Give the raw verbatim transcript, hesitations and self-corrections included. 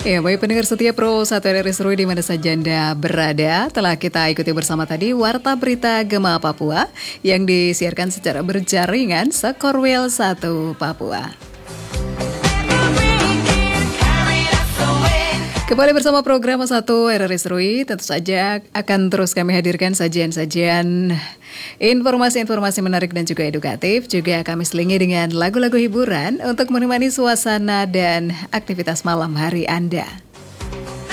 Ya, baik pendengar setia Pro satu R R I Seru di mana saja Anda berada, telah kita ikuti bersama tadi Warta Berita Gema Papua yang disiarkan secara berjaringan Sekorwil satu Papua. Kembali bersama program satu R R I Seru, tentu saja akan terus kami hadirkan sajian-sajian informasi-informasi menarik dan juga edukatif. Juga kami selingi dengan lagu-lagu hiburan untuk menemani suasana dan aktivitas malam hari Anda.